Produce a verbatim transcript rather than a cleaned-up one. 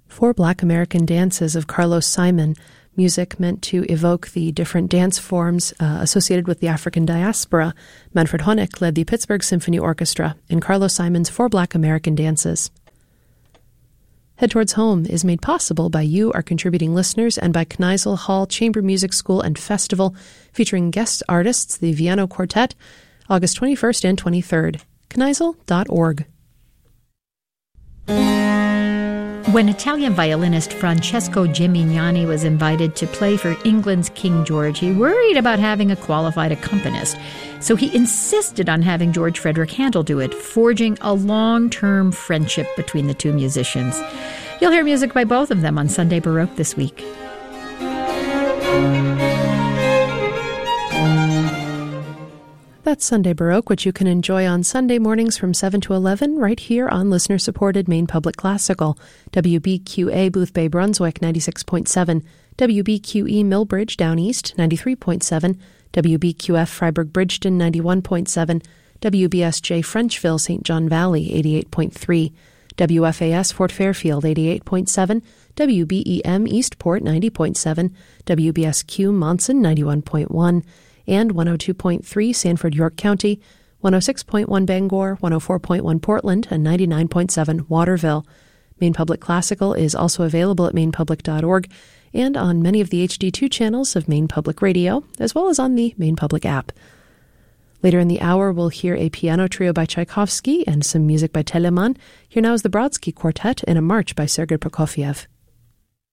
Four Black American Dances of Carlos Simon, music meant to evoke the different dance forms uh, associated with the African diaspora. Manfred Honeck led the Pittsburgh Symphony Orchestra in Carlos Simon's Four Black American Dances. Head Towards Home is made possible by you, our contributing listeners, and by Kneisel Hall Chamber Music School and Festival, featuring guest artists, the Viano Quartet, August twenty-first and twenty-third. Kneisel dot org. When Italian violinist Francesco Gimignani was invited to play for England's King George, he worried about having a qualified accompanist. So he insisted on having George Frederick Handel do it, forging a long-term friendship between the two musicians. You'll hear music by both of them on Sunday Baroque this week. That's Sunday Baroque, which you can enjoy on Sunday mornings from seven to eleven right here on listener-supported Maine Public Classical, W B Q A Boothbay Brunswick ninety-six point seven, W B Q E Millbridge Down East ninety-three point seven, W B Q F Freiburg Bridgeton ninety-one point seven, W B S J Frenchville Saint John Valley eighty-eight point three, W F A S Fort Fairfield eighty-eight point seven, W B E M Eastport ninety point seven, W B S Q Monson ninety-one point one, and one oh two point three Sanford, York County, one oh six point one Bangor, one oh four point one Portland, and ninety-nine point seven Waterville. Maine Public Classical is also available at maine public dot org and on many of the H D two channels of Maine Public Radio, as well as on the Maine Public app. Later in the hour, we'll hear a piano trio by Tchaikovsky and some music by Telemann. Here now is the Brodsky Quartet and a march by Sergei Prokofiev.